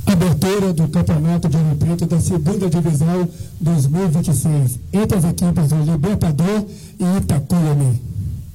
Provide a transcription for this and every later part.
Abertura do Campeonato de Ouro Preto da Segunda Divisão 2026 entre as equipes do Libertador e Itacolomi.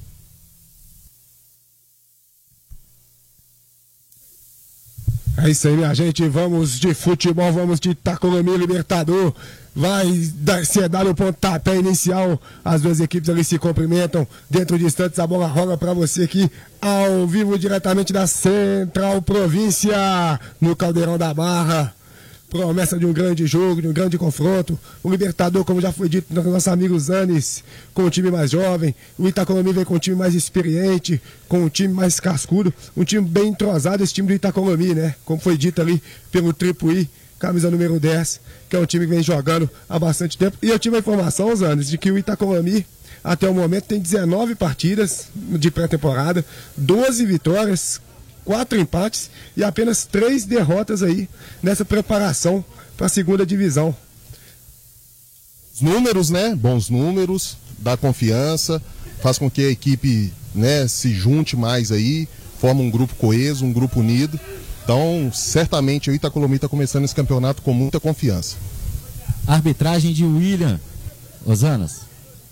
É isso aí, minha gente. Vamos de futebol, vamos de Itacolomi Libertador. Vai ser dado o pontapé inicial. As duas equipes ali se cumprimentam. Dentro de instantes, a bola rola para você aqui, ao vivo, diretamente da Central Província, no Caldeirão da Barra. Promessa de um grande jogo, de um grande confronto. O Libertador, como já foi dito, nosso amigo Zanes, com um time mais jovem. O Itacolomi vem com um time mais experiente, com um time mais cascudo. Um time bem entrosado, esse time do Itacolomi, né? Como foi dito ali pelo Tripuí, camisa número 10, que é um time que vem jogando há bastante tempo. E eu tive a informação, Zanes, de que o Itacolomi, até o momento, tem 19 partidas de pré-temporada, 12 vitórias, 4 empates e apenas 3 derrotas aí nessa preparação para a segunda divisão. Os números, né? Bons números, dá confiança, faz com que a equipe, né, se junte mais aí, forma um grupo coeso, um grupo unido. Então, certamente o Itacolomi está começando esse campeonato com muita confiança. Arbitragem de William Osanas.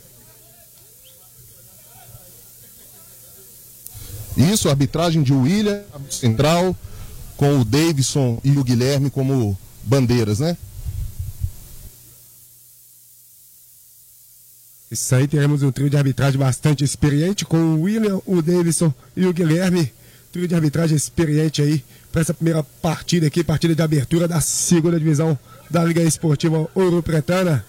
Isso, arbitragem de William, central, com o Davidson e o Guilherme como bandeiras, né? Isso aí, teremos um trio de arbitragem bastante experiente, com o William, o Davidson e o Guilherme. Trio de arbitragem experiente aí para essa primeira partida aqui, partida de abertura da segunda divisão da Liga Esportiva Ouro Pretana.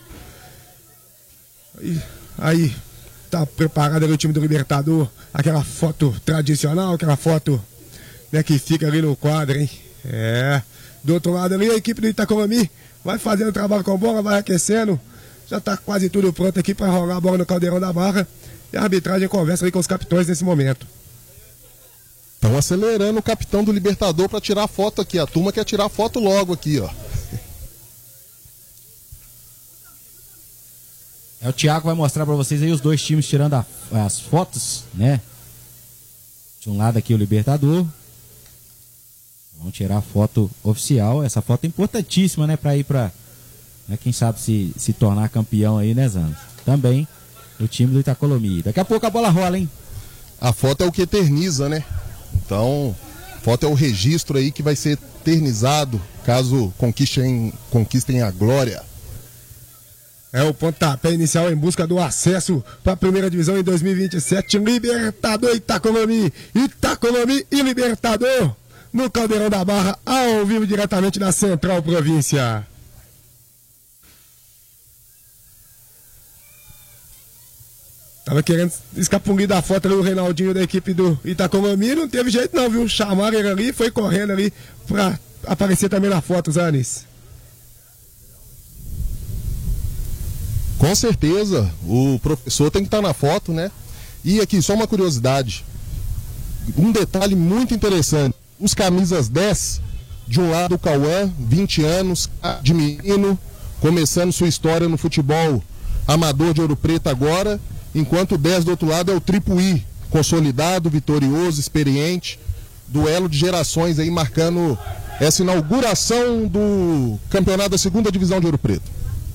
Aí tá preparado ali o time do Libertador, aquela foto tradicional, aquela foto, né, que fica ali no quadro, hein? Do outro lado ali, a equipe do Itacolomi vai fazendo trabalho com bola, vai aquecendo, já tá quase tudo pronto aqui para rolar a bola no Caldeirão da Barra, e a arbitragem conversa ali com os capitães nesse momento. Estão acelerando o capitão do Libertador para tirar foto aqui, a turma quer tirar foto logo aqui, ó. O Thiago vai mostrar para vocês aí os dois times tirando as fotos, né? De um lado aqui o Libertador. Vamos tirar a foto oficial. Essa foto é importantíssima, né? Para ir para, né, quem sabe se tornar campeão aí, né, Zanos? Também o time do Itacolomi. Daqui a pouco a bola rola, hein? A foto é o que eterniza, né? Então, a foto é o registro aí que vai ser eternizado caso conquistem a glória. É o pontapé inicial em busca do acesso para a primeira divisão em 2027. Libertador Itacolomi e Libertador no Caldeirão da Barra, ao vivo diretamente da Central Província. Tava querendo escapulir da foto ali o Reinaldinho da equipe do Itacolomi, não teve jeito não, viu? Chamaram ele ali, foi correndo ali para aparecer também na foto, Zanis. Com certeza, o professor tem que estar na foto, né? E aqui, só uma curiosidade, um detalhe muito interessante, os camisas 10, de um lado o Cauã, 20 anos, de menino, começando sua história no futebol amador de Ouro Preto agora, enquanto o 10 do outro lado é o Tripuí, consolidado, vitorioso, experiente, duelo de gerações aí marcando essa inauguração do campeonato da segunda divisão de Ouro Preto.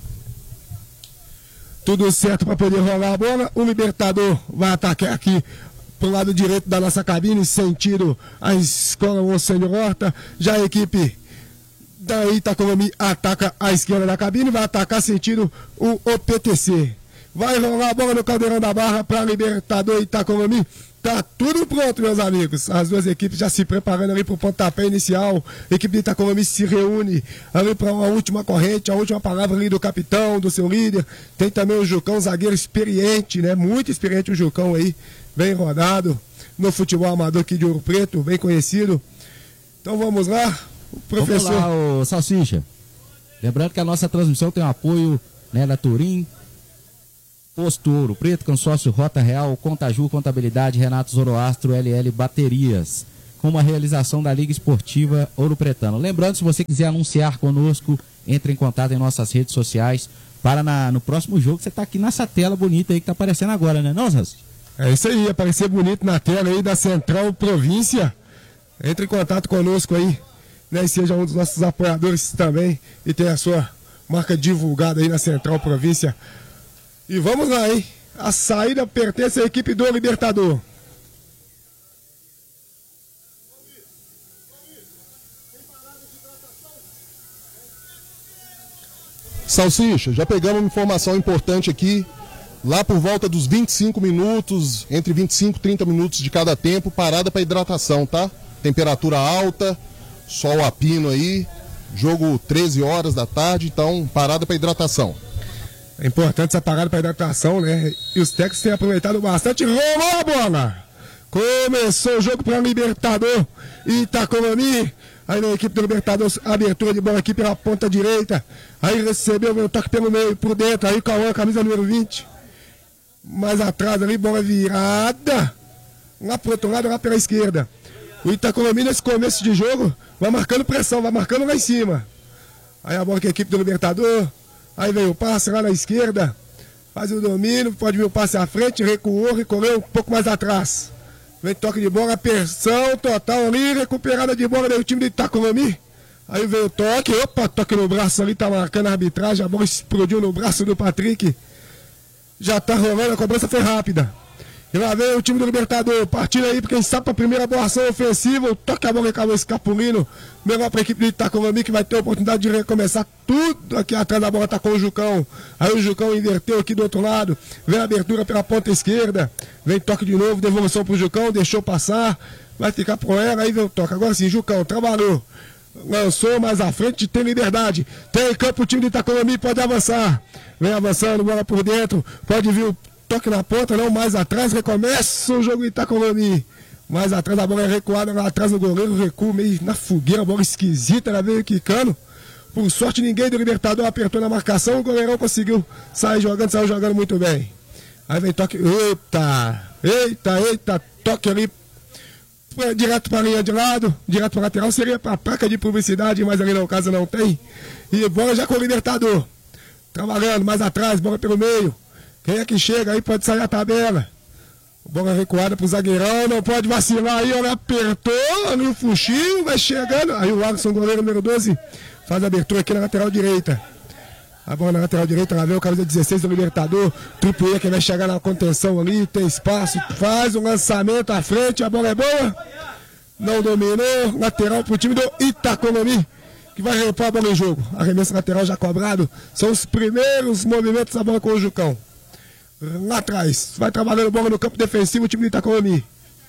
Tudo certo para poder rolar a bola. O Libertador vai atacar aqui pro lado direito da nossa cabine, sentido a Escola Monsenhor Horta. Já a equipe da Itacolomi ataca a esquerda da cabine, vai atacar sentido o OPTC. Vai rolar a bola no Caldeirão da Barra para Libertador Itacolomi. Tá tudo pronto, meus amigos. As duas equipes já se preparando ali para o pontapé inicial. A equipe de Itacolomi se reúne ali para uma última corrente, a última palavra ali do capitão, do seu líder. Tem também o Jucão, zagueiro experiente, né? Muito experiente o Jucão aí, bem rodado no futebol amador aqui de Ouro Preto, bem conhecido. Então vamos lá, o professor. Vamos lá, ô Salsicha. Lembrando que a nossa transmissão tem o apoio, né, da Turim, Posto Ouro Preto, Consórcio Rota Real, Contaju Contabilidade, Renato Zoroastro, LL Baterias, com uma realização da Liga Esportiva Ouro Pretano. Lembrando, se você quiser anunciar conosco, entre em contato em nossas redes sociais, para no próximo jogo, você está aqui nessa tela bonita aí que está aparecendo agora, né, não, Zans? É isso aí, aparecer bonito na tela aí da Central Província. Entre em contato conosco aí, né, e seja um dos nossos apoiadores também e tenha a sua marca divulgada aí na Central Província. E vamos lá, hein? A saída pertence à equipe do Libertador. Salsicha, já pegamos uma informação importante aqui. Lá por volta dos 25 minutos, entre 25 e 30 minutos de cada tempo, parada para hidratação, tá? Temperatura alta, sol a pino aí, jogo 13 horas da tarde, então parada para hidratação. É importante essa parada para hidratação, né? E os técnicos têm aproveitado bastante. Rolou a bola! Começou o jogo para o Libertador Itacolami. Aí na equipe do Libertador, abertura de bola aqui pela ponta direita. Aí recebeu o toque pelo meio, por dentro. Aí o Cauã, camisa número 20. Mais atrás ali, bola virada. Lá pro outro lado, lá pela esquerda. O Itacolami nesse começo de jogo vai marcando pressão, vai marcando lá em cima. Aí a bola com a equipe do Libertador. Aí veio o passe lá na esquerda. Faz o domínio, pode vir o passe à frente, recuou, recolheu um pouco mais atrás. Vem toque de bola, pressão total ali, recuperada de bola do time do Itacolami. Aí veio o toque, opa, toque no braço ali, tá marcando a arbitragem, a bola explodiu no braço do Patrick. Já tá rolando, a cobrança foi rápida. E lá vem o time do Libertador, partindo aí, porque sabe para a primeira boa ação ofensiva, o toque a bola acabou escapulindo. Melhor para a equipe do Itacolami, que vai ter a oportunidade de recomeçar tudo. Aqui atrás da bola tá com o Jucão. Aí o Jucão inverteu aqui do outro lado. Vem a abertura pela ponta esquerda. Vem toque de novo, devolução pro Jucão, deixou passar. Vai ficar pro ela, aí vem o toque. Agora sim, Jucão, trabalhou. Lançou mais à frente, tem liberdade. Tem campo o time do Itacolami, pode avançar. Vem avançando, bola por dentro. Pode vir o toque na ponta, não, mais atrás, recomeça o jogo Itacolami. Mais atrás, a bola é recuada, lá atrás no goleiro, recuo meio na fogueira, a bola esquisita, ela veio quicando. Por sorte, ninguém do Libertador apertou na marcação, o goleirão conseguiu sair jogando, saiu jogando muito bem. Aí vem toque, eita, toque ali, direto para a linha de lado, direto para a lateral, seria para a placa de publicidade, mas ali no caso não tem. E bola já com o Libertador, trabalhando, mais atrás, bola pelo meio. Quem é que chega aí pode sair a tabela. Bola recuada pro zagueirão, não pode vacilar aí, olha, apertou ali o fuxinho, vai chegando. Aí o Alisson, goleiro número 12, faz a abertura aqui na lateral direita. A bola na lateral direita, lá vem o camisa 16 do Libertador. Tripuia que vai chegar na contenção ali, tem espaço, faz um lançamento à frente, a bola é boa. Não dominou, lateral pro time do Itacolami, que vai repor a bola em jogo. Arremesso lateral já cobrado, são os primeiros movimentos da bola com o Jucão. Lá atrás, vai trabalhando bola no campo defensivo, o time do Itacolami.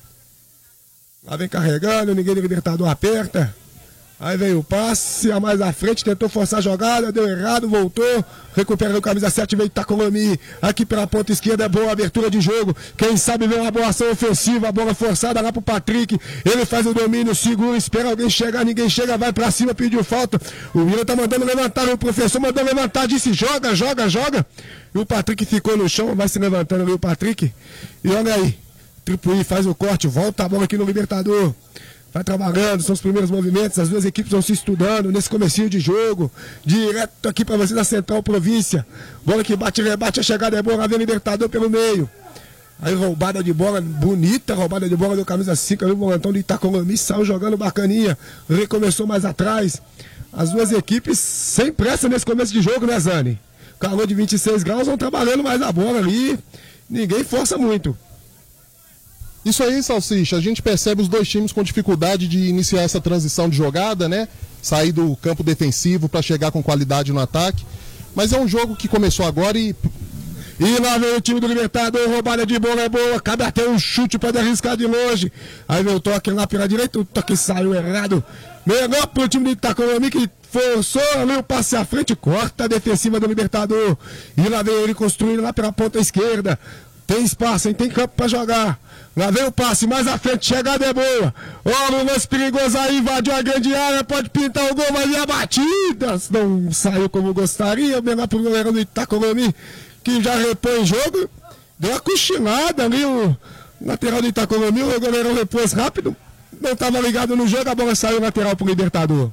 Lá vem carregando, ninguém do Libertador aperta. Aí veio o passe, a mais à frente, tentou forçar a jogada, deu errado, voltou. Recupera o camisa 7, veio Itacolami. Aqui pela ponta esquerda, boa abertura de jogo. Quem sabe vem uma boa ação ofensiva, a bola forçada lá pro Patrick. Ele faz o domínio, segura, espera alguém chegar, ninguém chega, vai pra cima, pediu falta. O Willian tá mandando levantar, o professor mandou levantar, disse joga. E o Patrick ficou no chão, vai se levantando ali o Patrick. E olha aí, Tripuí faz o corte, volta a bola aqui no Libertador. Vai trabalhando, são os primeiros movimentos, as duas equipes vão se estudando nesse comecinho de jogo. Direto aqui para você da Central Província. Bola que bate, rebate, a chegada é boa, lá vem o Libertador pelo meio. Aí roubada de bola, bonita roubada de bola do camisa 5, ali o volantão do Itacolami, saiu jogando bacaninha, recomeçou mais atrás. As duas equipes sem pressa nesse começo de jogo, né, Zani? Calor de 26 graus, vão trabalhando mais a bola ali, ninguém força muito. Isso aí, Salsicha, a gente percebe os dois times com dificuldade de iniciar essa transição de jogada, né? Sair do campo defensivo para chegar com qualidade no ataque. Mas é um jogo que começou agora e lá vem o time do Libertador, roubada de bola é boa, cabe até um chute, pode arriscar de longe. Aí vem o toque lá pela direita, o toque saiu errado. Melhor pro time do Itacolami que forçou ali o passe à frente, corta a defensiva do Libertador. E lá vem ele construindo lá pela ponta esquerda. Tem espaço, hein? Tem campo pra jogar. Lá vem o passe, mais à frente, chegada é boa. Olha o lance perigoso aí, invadiu a grande área, pode pintar o gol, mas e a batida? Não saiu como gostaria, melhor pro goleirão do Itacolami, que já repõe jogo. Deu uma cochilada ali, o lateral do Itacolami, o goleirão repôs rápido. Não estava ligado no jogo, a bola saiu lateral pro Libertador.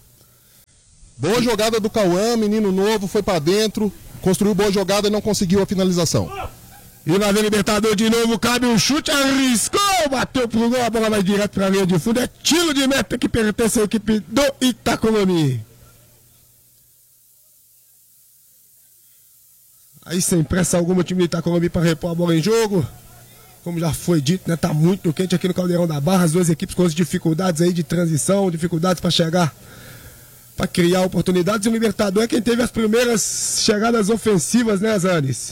Boa jogada do Cauã, menino novo, foi pra dentro, construiu boa jogada e não conseguiu a finalização. E lá vem o Libertador de novo, cabe um chute, arriscou, bateu pro gol, a bola vai direto pra linha de fundo. É tiro de meta que pertence à equipe do Itacolomi. Aí sem pressa alguma o time do Itacolomi para repor a bola em jogo. Como já foi dito, né, tá muito quente aqui no Caldeirão da Barra, as duas equipes com as dificuldades aí de transição, dificuldades para chegar, para criar oportunidades. E o Libertador é quem teve as primeiras chegadas ofensivas, né, Zanes?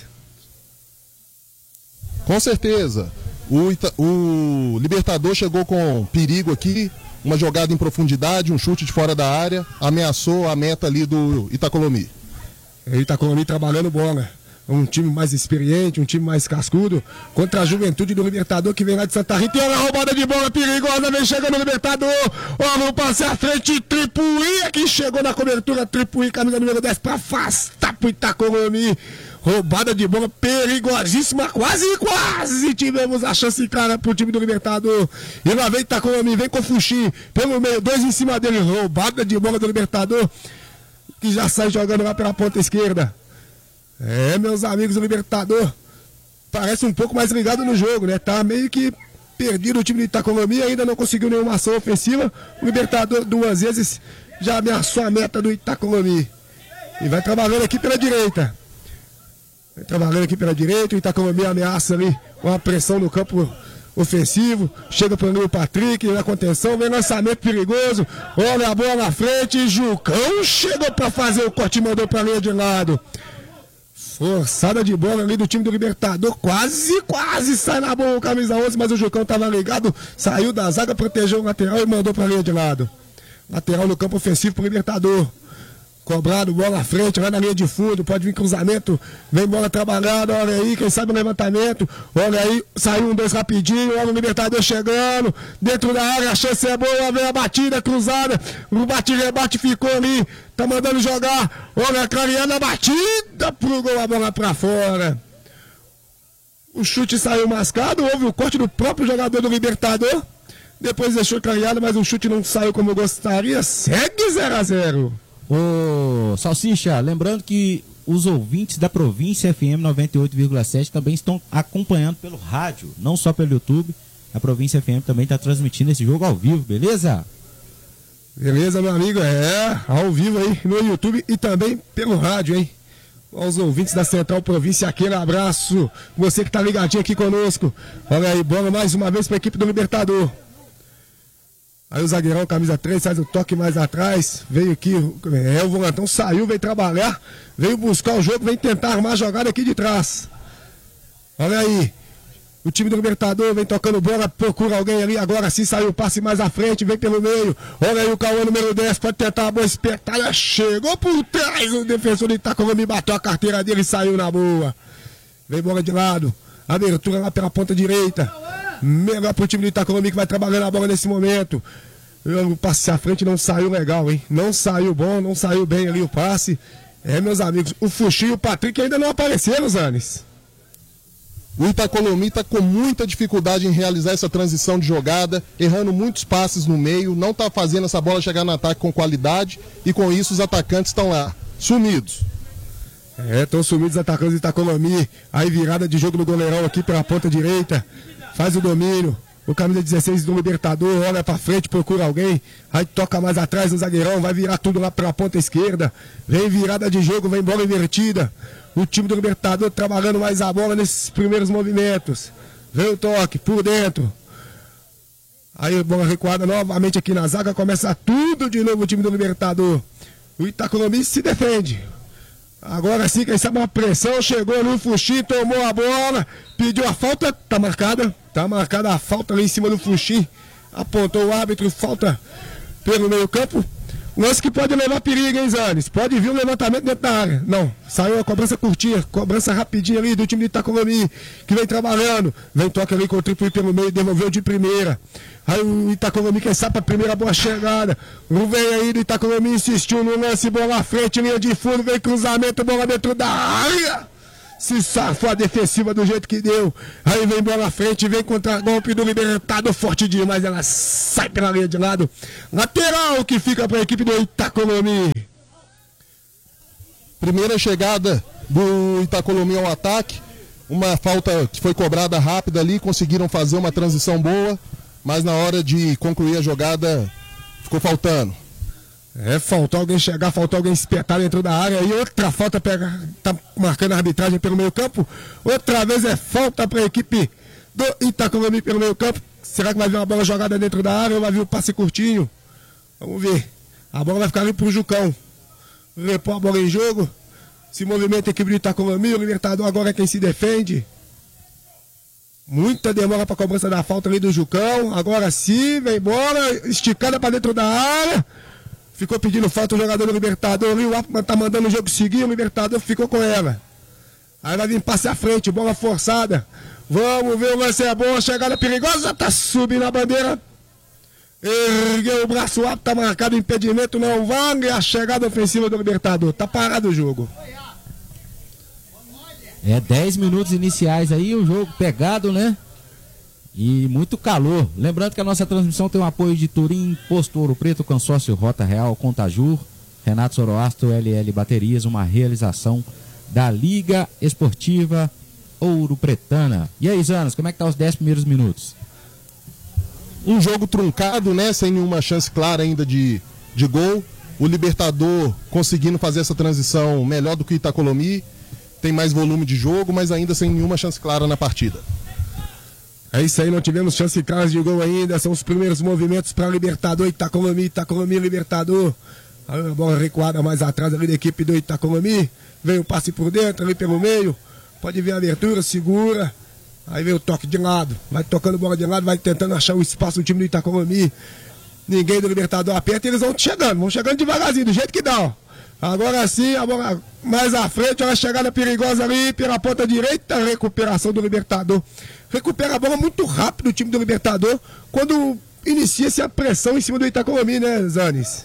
Com certeza. O Libertador chegou com perigo aqui, uma jogada em profundidade, um chute de fora da área, ameaçou a meta ali do Itacolomi. O Itacolomi trabalhando bola. Um time mais experiente, um time mais cascudo, contra a Juventude do Libertador, que vem lá de Santa Rita. E olha a roubada de bola perigosa, vem chegando o Libertador. Olha o passe à frente, Tripuí, que chegou na cobertura, Tripuí, camisa número 10, para afastar pro Itacolomi. Roubada de bola perigosíssima, quase tivemos a chance clara pro time do Libertador. E lá vem Itacolomi, vem com o Fuxi, pelo meio, 2 em cima dele. Roubada de bola do Libertador, que já sai jogando lá pela ponta esquerda. Meus amigos, o Libertador parece um pouco mais ligado no jogo, né? Tá meio que perdido o time do Itacolomi, ainda não conseguiu nenhuma ação ofensiva. O Libertador 2 vezes já ameaçou a meta do Itacolomi. E vai trabalhando aqui pela direita. O Itacolomi ameaça ali uma pressão no campo ofensivo. Chega para o Patrick na contenção, vem lançamento perigoso. Olha a bola na frente, Jucão chegou para fazer o corte e mandou para a linha de lado. Forçada de bola ali do time do Libertador, quase sai na bola o camisa 11, mas o Jucão estava ligado, saiu da zaga, protegeu o lateral e mandou para a linha de lado. Lateral no campo ofensivo para o Libertador. Cobrado, bola à frente, vai na linha de fundo, pode vir cruzamento, vem bola trabalhada, olha aí, quem sabe o levantamento, olha aí, saiu 1-2 rapidinho, olha o Libertador chegando, dentro da área, a chance é boa, vem a batida, cruzada, o bate-rebate ficou ali, tá mandando jogar, olha a clareando a batida pro gol, a bola pra fora. O chute saiu mascado, houve o corte do próprio jogador do Libertador, depois deixou clareado, mas o chute não saiu como eu gostaria, segue 0-0. Ô, Salsicha, lembrando que os ouvintes da Província FM 98,7 também estão acompanhando pelo rádio, não só pelo YouTube. A Província FM também está transmitindo esse jogo ao vivo, beleza? Beleza, meu amigo, ao vivo aí no YouTube e também pelo rádio, hein? Aos ouvintes da Central Província, aquele abraço, você que tá ligadinho aqui conosco. Olha aí, bola mais uma vez para a equipe do Libertador. Aí o zagueirão, camisa 3, faz o toque mais atrás, veio aqui, o volantão saiu, veio trabalhar, veio buscar o jogo, veio tentar armar a jogada aqui de trás. Olha aí, o time do Libertador vem tocando bola, procura alguém ali, agora sim saiu o passe mais à frente, vem pelo meio. Olha aí o Cauã número 10, pode tentar uma boa espetada, chegou por trás, o defensor do Itacolomi bateu a carteira dele e saiu na boa. Vem bola de lado, abertura lá pela ponta direita. Melhor pro time do Itacolomi que vai trabalhando a bola nesse momento. O passe à frente não saiu legal, hein? Não saiu bom, não saiu bem ali o passe. Meus amigos, o Fuxi e o Patrick ainda não apareceram, Zanes. O Itacolomi está com muita dificuldade em realizar essa transição de jogada, errando muitos passes no meio, não está fazendo essa bola chegar no ataque com qualidade e com isso os atacantes estão lá, sumidos. Estão sumidos os atacantes do Itacolomi. Aí virada de jogo do goleirão aqui pela ponta direita. Faz o domínio, o camisa 16 do Libertador, olha pra frente, procura alguém, aí toca mais atrás no zagueirão, vai virar tudo lá pra ponta esquerda, vem virada de jogo, vem bola invertida, o time do Libertador trabalhando mais a bola nesses primeiros movimentos, vem o toque, por dentro, aí bola recuada novamente aqui na zaga, começa tudo de novo o time do Libertador, o Itacolomi se defende. Agora sim, quem sabe uma pressão, chegou no Fuxi, tomou a bola, pediu a falta, tá marcada a falta ali em cima do Fuxi, apontou o árbitro, falta pelo meio campo, lance que pode levar perigo, hein, Zanes? Pode vir um levantamento dentro da área, não, saiu a cobrança curtinha, cobrança rapidinha ali do time do Itacolomi, que vem trabalhando, vem toque ali com o Tripuí pelo meio, devolveu de primeira. Aí o Itacolomi, quem sabe, a primeira boa chegada. O vem aí do Itacolomi, insistiu no lance, bola à frente, linha de fundo, vem cruzamento, bola dentro da área. Se safou a defensiva do jeito que deu. Aí vem bola à frente, vem contra-golpe do Libertador, forte demais, ela sai pela linha de lado. Lateral que fica para a equipe do Itacolomi. Primeira chegada do Itacolomi ao ataque. Uma falta que foi cobrada rápida ali, conseguiram fazer uma transição boa, mas na hora de concluir a jogada ficou faltando. Faltou alguém chegar, faltou alguém espetar dentro da área. E outra falta, tá marcando a arbitragem pelo meio campo. Outra vez é falta para a equipe do Itacolomi pelo meio campo. Será que vai vir uma bola jogada dentro da área ou vai vir o passe curtinho? Vamos ver. A bola vai ficar ali pro Jucão. Repor a bola em jogo. Se movimenta a equipe do Itacolomi. O Libertador agora é quem se defende. Muita demora para a cobrança da falta ali do Jucão. Agora sim, vem bola esticada para dentro da área. Ficou pedindo falta o jogador do Libertador ali. O Apman tá mandando o jogo seguir. O Libertador ficou com ela. Aí vai vir passe à frente. Bola forçada. Vamos ver, o lance é bom. Chegada perigosa. Tá subindo a bandeira. Ergueu o braço, o árbitro tá marcado, impedimento não vale. A chegada ofensiva do Libertador. Tá parado o jogo. 10 minutos iniciais aí, o jogo pegado, né? E muito calor. Lembrando que a nossa transmissão tem o apoio de Turim, Posto Ouro Preto, Consórcio Rota Real, Contajur, Renato Zoroastro, LL Baterias, uma realização da Liga Esportiva Ouro Pretana. E aí, Zanos, como é que tá os 10 primeiros minutos? Um jogo truncado, né? Sem nenhuma chance clara ainda de gol. O Libertador conseguindo fazer essa transição melhor do que o Itacolomi. Tem mais volume de jogo, mas ainda sem nenhuma chance clara na partida. É isso aí, não tivemos chance clara de gol ainda. São os primeiros movimentos para Libertador. Itacolomi, Libertador. A bola recuada mais atrás ali da equipe do Itacolomi. Vem o passe por dentro, ali pelo meio. Pode vir a abertura, segura. Aí vem o toque de lado, vai tocando bola de lado, vai tentando achar o espaço do time do Itacolomi. Ninguém do Libertador aperta, eles vão chegando devagarzinho, do jeito que dá, ó. Agora sim, a bola mais à frente, uma chegada perigosa ali pela ponta direita, recuperação do Libertador. Recupera a bola muito rápido o time do Libertador, quando inicia-se a pressão em cima do Itacolomi, né, Zanes?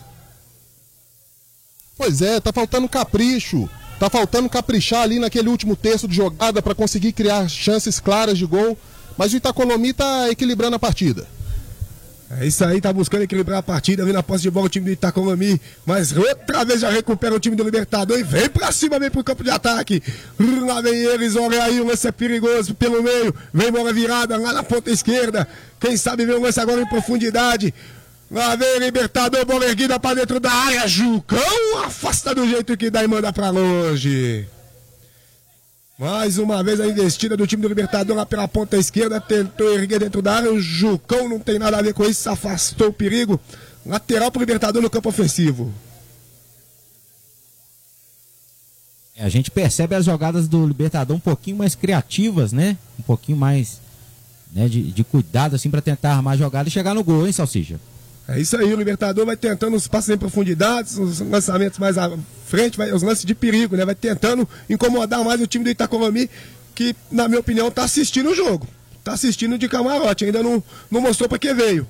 Pois é, tá faltando capricho. Tá faltando caprichar ali naquele último terço de jogada para conseguir criar chances claras de gol. Mas o Itacolomi tá equilibrando a partida. É isso aí, tá buscando equilibrar a partida ali na posse de bola o time do Itacolomi. Mas outra vez já recupera o time do Libertador e vem pra cima, vem pro campo de ataque. Lá vem eles, olha aí, o lance é perigoso pelo meio. Vem bola virada lá na ponta esquerda. Quem sabe vem o lance agora em profundidade. Lá vem o Libertador, bola erguida pra dentro da área. Jucão afasta do jeito que dá e manda pra longe. Mais uma vez a investida do time do Libertador lá pela ponta esquerda. Tentou erguer dentro da área. O Jucão não tem nada a ver com isso. Afastou o perigo. Lateral pro Libertador no campo ofensivo. A gente percebe as jogadas do Libertador um pouquinho mais criativas, né? Um pouquinho mais, né, de cuidado assim pra tentar armar a jogada e chegar no gol, hein, Salsicha? É isso aí, o Libertador vai tentando os passos em profundidade, os lançamentos mais à frente, os lances de perigo, né? Vai tentando incomodar mais o time do Itacolomi, que, na minha opinião, tá assistindo o jogo. Tá assistindo de camarote, ainda não mostrou pra que veio.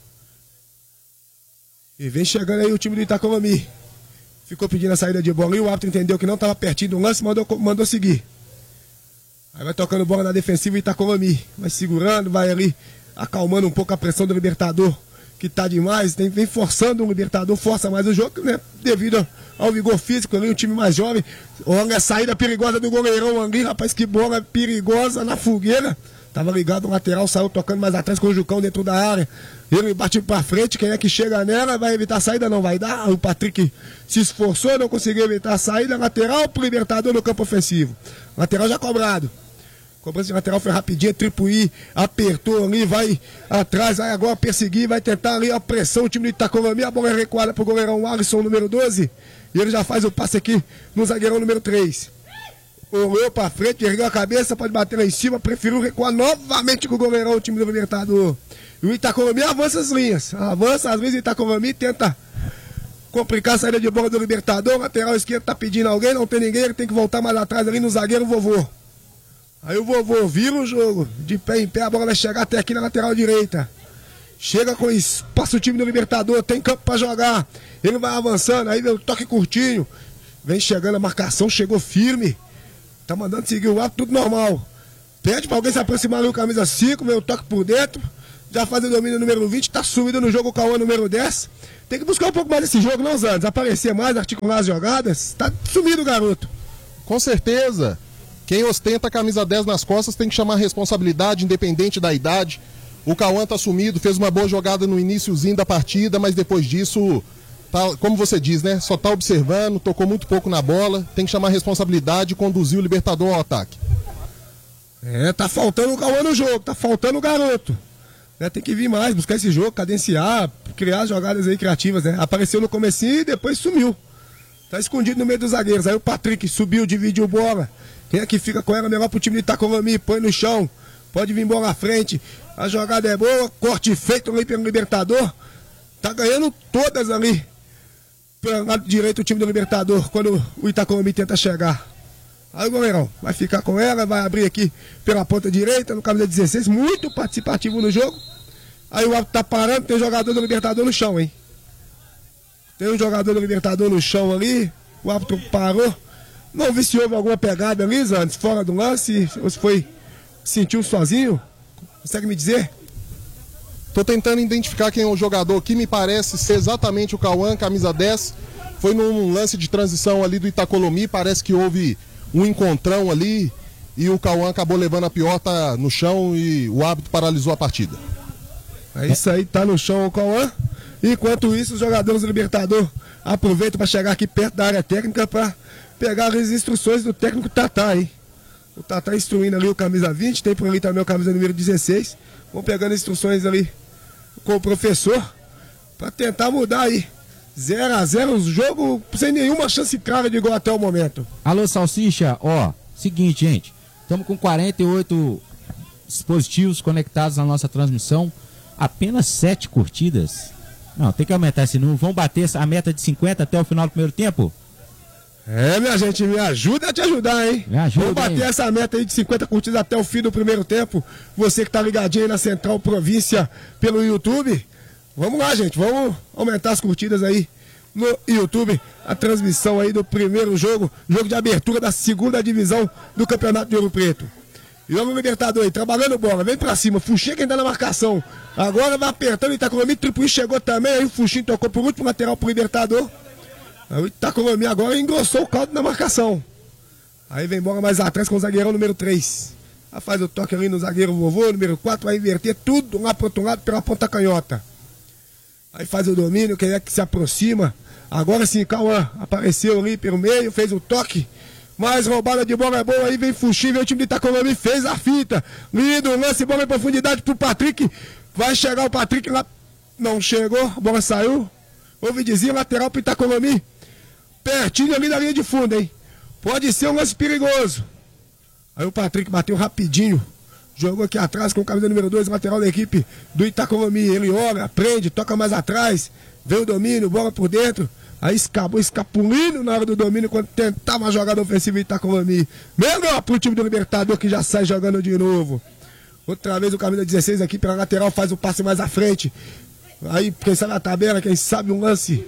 E vem chegando aí o time do Itacolomi. Ficou pedindo a saída de bola e o árbitro entendeu que não estava pertinho do lance, mandou seguir. Aí vai tocando bola na defensiva e Itacolomi. Vai segurando, vai ali acalmando um pouco a pressão do Libertador, que tá demais, vem forçando o Libertador, força mais o jogo, né? Devido ao vigor físico ali, o time mais jovem. Olha a saída perigosa do goleirão ali, rapaz, que bola perigosa na fogueira. Tava ligado o lateral, saiu tocando mais atrás com o Jucão dentro da área. Ele bate pra frente, quem é que chega nela, vai evitar a saída, não vai dar. O Patrick se esforçou, não conseguiu evitar a saída. Lateral pro Libertador no campo ofensivo. Lateral já cobrado. Cobrança de lateral foi rapidinho, Tripuí apertou ali, vai atrás, vai agora perseguir, vai tentar ali a pressão, o time do Itacolomi, a bola é recuada pro goleirão Alisson, número 12, e ele já faz o passe aqui no zagueirão número 3. Olhou pra frente, ergueu a cabeça, pode bater lá em cima, preferiu recuar novamente com o goleirão, o time do Libertador. E o Itacolomi avança as linhas, o Itacolomi tenta complicar a saída de bola do Libertador, lateral esquerdo tá pedindo alguém, não tem ninguém, ele tem que voltar mais atrás ali no zagueiro Vovô. Aí o Vovô vira o jogo, de pé em pé, a bola vai chegar até aqui na lateral direita. Chega com espaço o time do Libertador, tem campo pra jogar. Ele vai avançando, aí vem o toque curtinho. Vem chegando a marcação, chegou firme. Tá mandando seguir o ato, tudo normal. Pede pra alguém se aproximar ali, o camisa 5, vem o toque por dentro. Já faz o domínio número 20, tá subido no jogo o Cauã número 10. Tem que buscar um pouco mais desse jogo, não, Zandes? Aparecer mais, articular as jogadas. Tá sumido o garoto. Com certeza. Quem ostenta a camisa 10 nas costas tem que chamar a responsabilidade, independente da idade. O Cauã tá sumido, fez uma boa jogada no iniciozinho da partida, mas depois disso, tá, como você diz, né? Só tá observando, tocou muito pouco na bola, tem que chamar a responsabilidade e conduzir o Libertador ao ataque. Tá faltando o Cauã no jogo, tá faltando o garoto. Tem que vir mais, buscar esse jogo, cadenciar, criar jogadas aí criativas, né? Apareceu no comecinho e depois sumiu. Tá escondido no meio dos zagueiros. Aí o Patrick subiu, dividiu bola. Quem é que fica com ela melhor pro time de Itacolomi? Põe no chão, pode vir bola à frente. A jogada é boa, corte feito ali pelo Libertador. Tá ganhando todas ali. Pelo lado direito o time do Libertador, quando o Itacolomi tenta chegar. Aí o goleirão vai ficar com ela, vai abrir aqui pela ponta direita, no camisa 16, muito participativo no jogo. Aí o árbitro tá parando, tem jogador do Libertador no chão, hein? Tem um jogador do Libertador no chão ali, o árbitro parou. Não vi se houve alguma pegada ali, Zantes, fora do lance, ou se foi, sentiu sozinho. Consegue me dizer? Tô tentando identificar quem é o jogador aqui, me parece ser exatamente o Cauã, camisa 10. Foi num lance de transição ali do Itacolomi, parece que houve um encontrão ali e o Cauã acabou levando a piota no chão e o árbitro paralisou a partida. É isso aí, tá no chão o Cauã. Enquanto isso, os jogadores do Libertador aproveitam para chegar aqui perto da área técnica para pegar as instruções do técnico Tatá, hein? O Tatá instruindo ali o camisa 20, tem por ali também o camisa número 16. Vão pegando instruções ali com o professor para tentar mudar aí. 0-0 o jogo sem nenhuma chance clara de gol até o momento. Alô, Salsicha, seguinte, gente, estamos com 48 dispositivos conectados na nossa transmissão, apenas 7 curtidas. Não, tem que aumentar esse número. Vamos bater a meta de 50 até o final do primeiro tempo? Minha gente, me ajuda a te ajudar, hein? Me ajuda, vamos bater essa meta aí de 50 curtidas até o fim do primeiro tempo. Você que tá ligadinho aí na Central Província pelo YouTube. Vamos lá, gente, vamos aumentar as curtidas aí no YouTube. A transmissão aí do primeiro jogo de abertura da segunda divisão do Campeonato de Ouro Preto. E vamos Libertador aí, trabalhando bola, vem pra cima, Fuxinha quem tá na marcação. Agora vai apertando o Itacolomi, Tripuí chegou também, aí o Fuxinha tocou por último lateral pro Libertador. Aí o Itacolomi agora engrossou o caldo na marcação. Aí vem bola mais atrás com o zagueirão número 3. Aí faz o toque ali no zagueiro vovô, número 4, vai inverter tudo lá pro outro lado pela ponta canhota. Aí faz o domínio, quem é que se aproxima. Agora sim, Cauã apareceu ali pelo meio, fez o toque. Mais roubada de bola é boa, aí vem Fuxinha, vem o time de Itacolomi, fez a fita. Lindo lance, bola em profundidade pro Patrick. Vai chegar o Patrick lá. Não chegou, a bola saiu. Houve desvio lateral pro Itacolomi. Pertinho ali da linha de fundo, hein? Pode ser um lance perigoso. Aí o Patrick bateu rapidinho. Jogou aqui atrás com o camisa número 2, lateral da equipe do Itacolomi. Ele olha, prende, toca mais atrás. Vem o domínio, bola por dentro. Aí acabou escapulindo na hora do domínio quando tentava uma jogada ofensiva do Itacolomi. Melhor pro time do Libertador que já sai jogando de novo. Outra vez o camisa 16 aqui pela lateral faz o passe mais à frente. Aí quem sabe a tabela, quem sabe um lance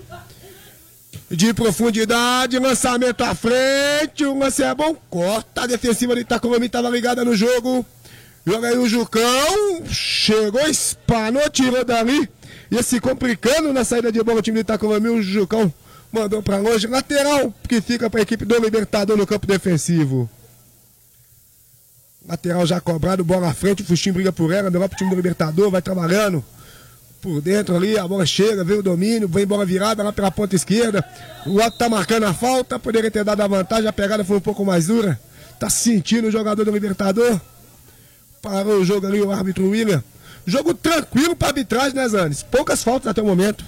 de profundidade, lançamento à frente. O lance é bom, corta a defensiva do Itacolomi, estava ligada no jogo. Joga aí o Jucão, chegou, espanou, tirou dali. Ia se complicando na saída de bola o time do Itacolomi, o Jucão mandou pra longe, lateral que fica pra equipe do Libertador no campo defensivo. Lateral já cobrado, bola à frente, o Fuxinho briga por ela, melhor pro time do Libertador, vai trabalhando. Por dentro ali, a bola chega, vem o domínio, vem bola virada lá pela ponta esquerda. O outro tá marcando a falta, poderia ter dado a vantagem, a pegada foi um pouco mais dura. Tá sentindo o jogador do Libertador. Parou o jogo ali, o árbitro William. Jogo tranquilo para arbitragem, né, Zanes? Poucas faltas até o momento.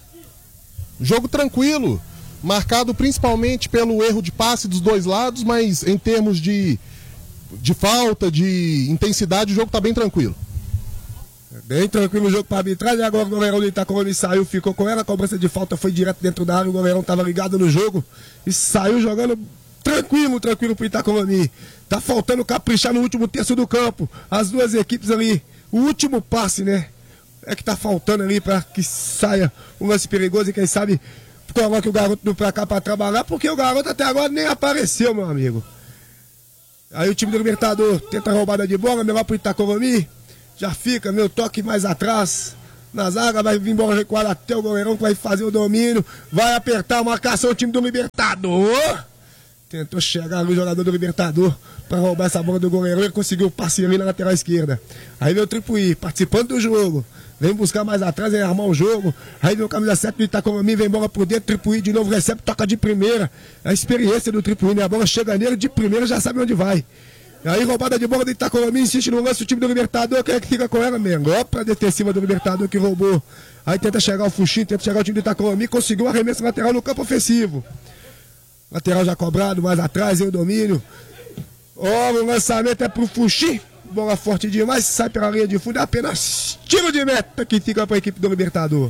Jogo tranquilo, marcado principalmente pelo erro de passe dos dois lados, mas em termos de falta, de intensidade, o jogo tá bem tranquilo. Bem tranquilo o jogo para arbitragem. Agora o goleirão do Itacolomi saiu, ficou com ela. A cobrança de falta foi direto dentro da área. O goleirão estava ligado no jogo e saiu jogando tranquilo pro Itacolomi. Tá faltando caprichar no último terço do campo. As duas equipes ali. O último passe, né? É que tá faltando ali para que saia um lance perigoso e quem sabe coloque o garoto pra cá para trabalhar, porque o garoto até agora nem apareceu, meu amigo. Aí o time do Libertador tenta a roubada de bola, melhor pro Itacolomi. Já fica, meu toque mais atrás. Na zaga, vai vir bola recuada até o goleirão que vai fazer o domínio. Vai apertar a marcação o time do Libertador. Tentou chegar ali o jogador do Libertador para roubar essa bola do goleiro. Ele conseguiu o passe ali na lateral esquerda. Aí veio o Tripuí, participando do jogo. Vem buscar mais atrás, vem armar o jogo. Aí vem o camisa 7 do Itacolomi, vem bola por dentro. Tripuí de novo recebe, toca de primeira. A experiência do Tripuí, né? A bola chega nele de primeira, já sabe onde vai. Aí roubada de bola do Itacolomi, insiste no lance o time do Libertador. Quem é que fica com ela, Mengo? Pra defensiva do Libertador que roubou. Aí tenta chegar o Fuxinho, tenta chegar o time do Itacolomi. Conseguiu o arremesso lateral no campo ofensivo. Lateral já cobrado, mais atrás, aí o domínio. O lançamento é pro Fuxi. Bola forte demais, sai pela linha de fundo. É apenas tiro de meta que fica para a equipe do Libertador.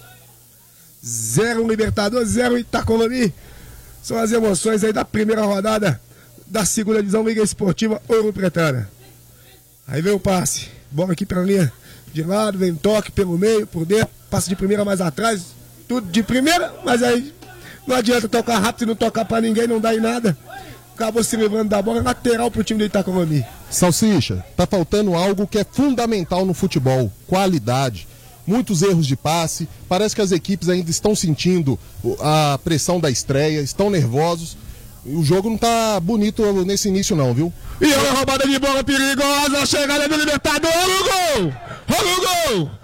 0 Libertador, 0 Itacolomi. São as emoções aí da primeira rodada da segunda divisão Liga Esportiva Ouro Pretana. Aí vem o passe. Bola aqui pela linha de lado, vem toque pelo meio, por dentro. Passe de primeira mais atrás. Tudo de primeira, mas aí não adianta tocar rápido, se não tocar pra ninguém, não dá em nada. Acabou se livrando da bola, lateral pro time do Itacolomi. Salsicha, tá faltando algo que é fundamental no futebol, qualidade. Muitos erros de passe, parece que as equipes ainda estão sentindo a pressão da estreia, estão nervosos. O jogo não tá bonito nesse início não, viu? E olha a roubada de bola perigosa, a chegada do Libertador, olha o gol! Olha o gol!